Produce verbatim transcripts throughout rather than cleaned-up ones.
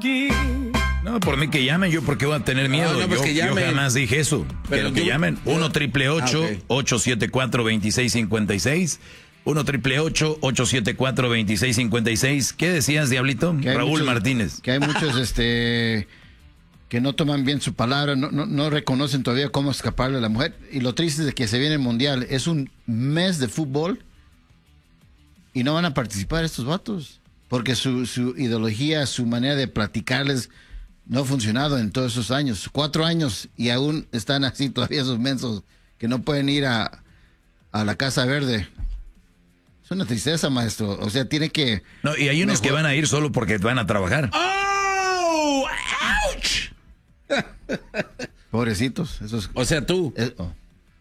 No, por mí que llamen, yo porque voy a tener miedo. No, no, pues yo, que yo llamen. jamás dije eso. Pero que, que llamen. uno triple ocho, ocho siete cuatro, dos seis cinco seis. uno triple ocho, ocho siete cuatro, dos seis cinco seis. ¿Qué decías, Diablito? Raúl muchos, Martínez. Que hay muchos este que no toman bien su palabra, no, no, no reconocen todavía cómo escaparle a la mujer. Y lo triste es de que se viene el Mundial. Es un mes de fútbol y no van a participar estos vatos. Porque su, su ideología, su manera de platicarles no ha funcionado en todos esos años. Cuatro años y aún están así todavía esos mensos que no pueden ir a, a la Casa Verde. Es una tristeza, maestro. O sea, tiene que... No, y hay unos mejor... que van a ir solo porque van a trabajar. ¡Oh! ¡Ouch! Pobrecitos. Esos... O sea, tú. Es... Oh.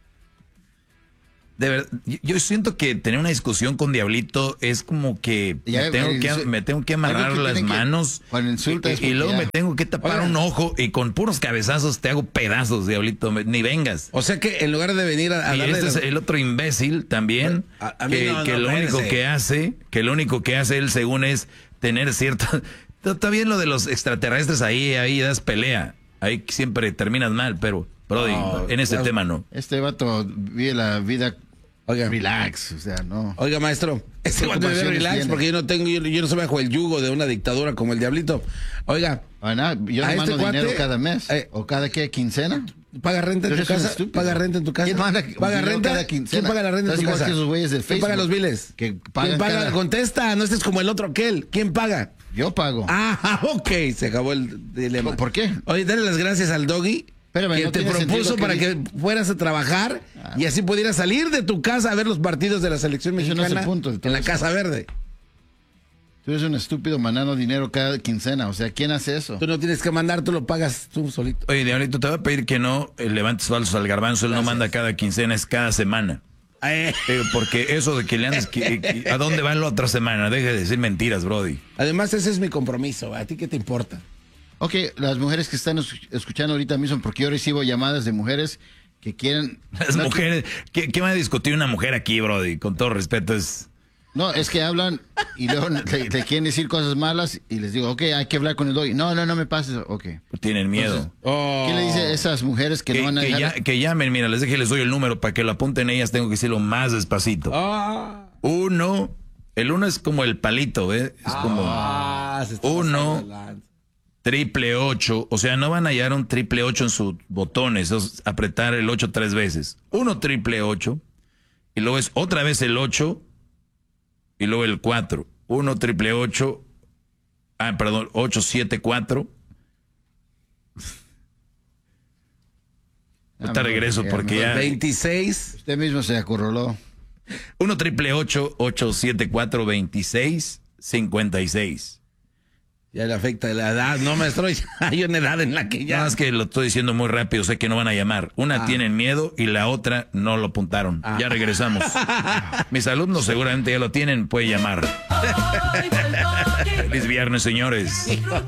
De verdad, yo siento que tener una discusión con Diablito es como que ya, me, tengo eh, que me tengo que amarrar que las manos que, insultas y, y luego ya. me tengo que tapar Oigan. un ojo y con puros cabezazos te hago pedazos, Diablito, ni vengas. O sea que en lugar de venir a, a y darle este la... es el otro imbécil también a, a que, no, que no, lo espérese. único que hace, que lo único que hace él según es tener cierta... Está bien lo de los extraterrestres ahí, ahí das pelea, ahí siempre terminas mal, pero Brody, no, en este claro, tema no. Este vato vive la vida... Oiga, relax, o sea, no. Oiga, maestro, este va a tener relax tiene? porque yo no tengo, yo, yo no soy bajo el yugo de una dictadura como el Diablito. Oiga, ah, no, yo no mando este dinero cuate, cada mes eh, o cada qué quincena. ¿Paga renta en tu casa? ¿Paga renta en tu casa? ¿Quién manda ¿Paga renta? Cada quincena? ¿Quién paga la renta en tu casa? Que esos güeyes del ¿Quién paga los biles? Que pagan ¿Quién paga? Cada... Contesta, no estés como el otro aquel. ¿Quién paga? Yo pago. Ah, ok, se acabó el dilema. ¿Por qué? Oye, dale las gracias al Doggy. Espérame, que no te propuso para que, que fueras a trabajar ah, y así pudieras salir de tu casa a ver los partidos de la selección mexicana no es el punto, en la Casa Verde. Tú eres un estúpido mandando dinero cada quincena, o sea, ¿quién hace eso? Tú no tienes que mandar, tú lo pagas tú solito. Oye, Diablito, te voy a pedir que no eh, levantes falsos al garbanzo, él Gracias. no manda cada quincena, es cada semana. Eh. Eh, porque eso de que le andes, que, que, ¿a dónde va la otra semana? Deje de decir mentiras, Brody. Además, ese es mi compromiso, ¿a ti qué te importa? Ok, las mujeres que están escuchando ahorita mismo, porque yo recibo llamadas de mujeres que quieren... Las no, mujeres, ¿qué, ¿qué va a discutir una mujer aquí, Brody? Con todo respeto, es... No, es que hablan y luego le, le quieren decir cosas malas y les digo, ok, hay que hablar con el Doggy. No, no, no me pases, ok. Tienen miedo. Entonces, oh. ¿Qué le dice a esas mujeres que, que no van a que, dejar? ya, que llamen, mira, les dije, les doy el número para que lo apunten ellas, tengo que decirlo más despacito. Oh. Uno, el uno es como el palito, ¿ves? Es oh. como ah, uno... Triple ocho, o sea, no van a hallar un triple ocho en sus botones, es apretar el ocho tres veces. Uno triple ocho, y luego es otra vez el ocho, y luego el cuatro. Uno triple ocho, ah, perdón, ocho siete cuatro. Ahorita regreso porque ya... veintiséis. Usted mismo se acurroló. Uno triple ocho, ocho siete cuatro, veintiséis, cincuenta y seis. Ya le afecta la edad, no, maestro, hay una edad en la que ya... No, es que lo estoy diciendo muy rápido, sé que no van a llamar. Una ah. tienen miedo y la otra no lo apuntaron. Ah. Ya regresamos. Mis alumnos seguramente ya lo tienen, puede llamar. Feliz viernes, señores.